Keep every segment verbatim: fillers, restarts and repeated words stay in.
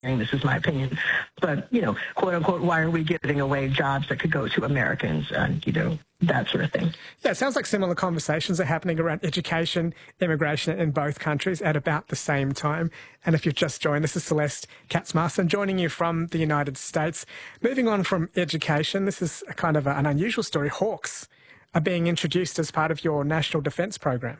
this is my opinion, but, you know, quote unquote, why are we giving away jobs that could go to Americans and, you know, that sort of thing. Yeah, it sounds like similar conversations are happening around education, immigration in both countries at about the same time. And if you've just joined, this is Celeste Katz-Marston joining you from the United States. Moving on from education, this is a kind of a, an unusual story. Hawks are being introduced as part of your national defence program.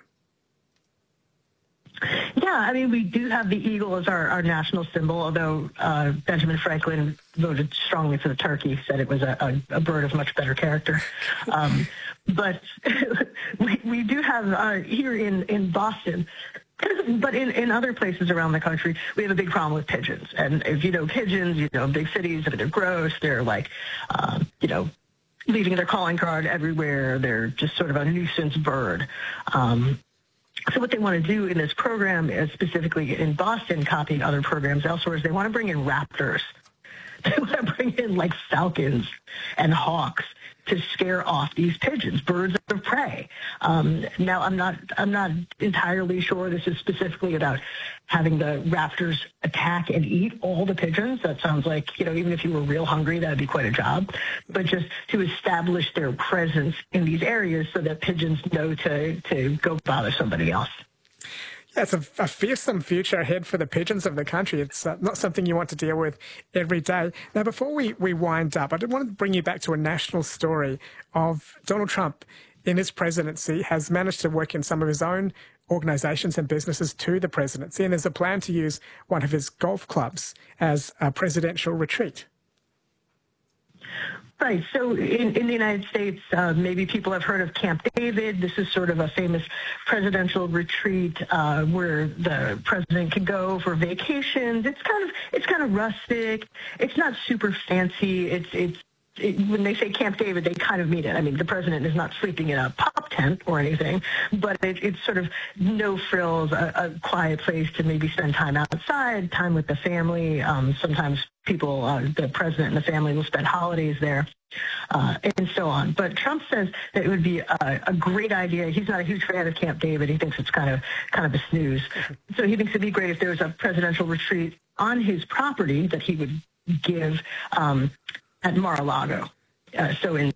Yeah, I mean, we do have the eagle as our, our national symbol, although uh, Benjamin Franklin voted strongly for the turkey, said it was a, a, a bird of much better character. Um, but we, we do have uh, here in, in Boston, but in, in other places around the country, we have a big problem with pigeons. And if you know pigeons, you know, big cities, they're gross, they're like, um, you know, leaving their calling card everywhere. They're just sort of a nuisance bird. Um, So what they want to do in this program, is specifically in Boston, copying other programs elsewhere, is they want to bring in raptors. They want to bring in like falcons and hawks to scare off these pigeons, birds of prey. Um, now, I'm not, I'm not entirely sure this is specifically about having the raptors attack and eat all the pigeons. That sounds like, you know, even if you were real hungry, that'd be quite a job. But just to establish their presence in these areas so that pigeons know to, to go bother somebody else. Yeah, it's a, a fearsome future ahead for the pigeons of the country. It's uh, not something you want to deal with every day. Now, before we, we wind up, I did want to bring you back to a national story of Donald Trump in his presidency has managed to work in some of his own organisations and businesses to the presidency, and there's a plan to use one of his golf clubs as a presidential retreat. Right. So in, in the United States, uh, maybe people have heard of Camp David. This is sort of a famous presidential retreat uh, where the president can go for vacations. It's kind of it's kind of rustic. It's not super fancy. It's it's it, when they say Camp David, they kind of mean it. I mean, the president is not sleeping in a pop tent or anything, but it, it's sort of no frills, a, a quiet place to maybe spend time outside, time with the family. Um, sometimes people, uh, the president and the family will spend holidays there, uh, and so on. But Trump says that it would be a, a great idea. He's not a huge fan of Camp David. He thinks it's kind of kind of a snooze. So he thinks it'd be great if there was a presidential retreat on his property that he would give um, at Mar-a-Lago. Uh, so in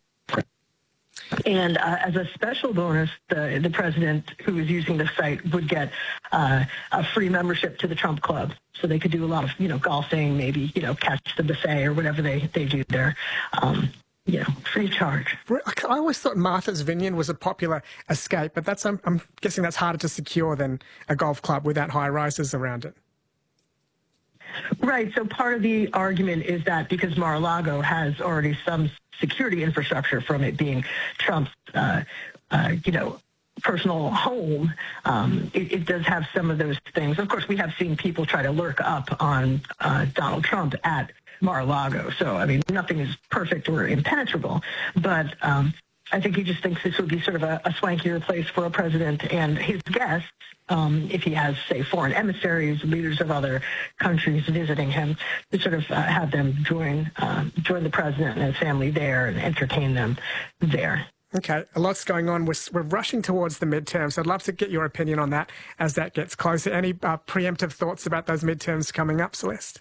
And uh, as a special bonus, the, the president who is using the site would get uh, a free membership to the Trump Club. So they could do a lot of, you know, golfing, maybe, you know, catch the buffet or whatever they, they do there, um, you know, free of charge. I always thought Martha's Vineyard was a popular escape, but that's I'm, I'm guessing that's harder to secure than a golf club without high rises around it. Right. So part of the argument is that because Mar-a-Lago has already some security infrastructure from it being Trump's, uh, uh, you know, personal home, um, it, it does have some of those things. Of course, we have seen people try to lurk up on uh, Donald Trump at Mar-a-Lago. So, I mean, nothing is perfect or impenetrable, but um, I think he just thinks this would be sort of a, a swankier place for a president and his guests, um, if he has, say, foreign emissaries, leaders of other countries visiting him, to sort of uh, have them join uh, join the president and his family there and entertain them there. Okay, a lot's going on. We're, we're rushing towards the midterms. I'd love to get your opinion on that as that gets closer. Any uh, preemptive thoughts about those midterms coming up, Celeste?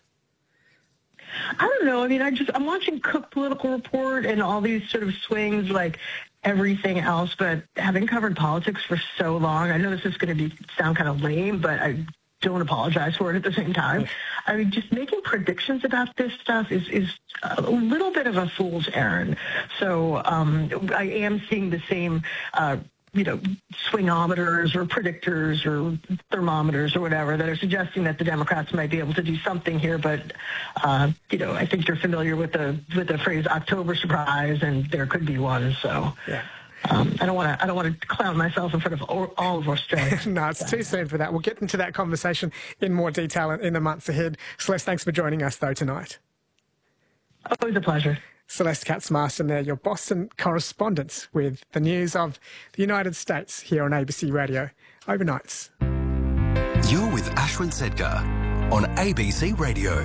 I don't know. I mean, I just, I'm watching Cook Political Report and all these sort of swings like everything else, but having covered politics for so long, I know this is going to be sound kind of lame, but I don't apologize for it at the same time. I mean, just making predictions about this stuff is, is a little bit of a fool's errand. So um, I am seeing the same uh you know, swingometers or predictors or thermometers or whatever that are suggesting that the Democrats might be able to do something here. But, uh, you know, I think you're familiar with the with the phrase October surprise, and there could be one. So yeah. um, I don't want to I don't want to clown myself in front of all, all of Australia. No, it's too soon for that. We'll get into that conversation in more detail in the months ahead. Celeste, thanks for joining us, though, tonight. Always a pleasure. Celeste Katz-Marston there, your Boston correspondent with the news of the United States here on A B C Radio Overnights. You're with Ashwin Sedgar on A B C Radio.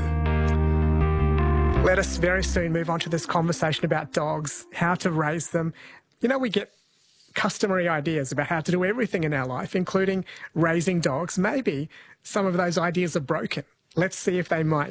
Let us very soon move on to this conversation about dogs, how to raise them. You know, we get customary ideas about how to do everything in our life, including raising dogs. Maybe some of those ideas are broken. Let's see if they might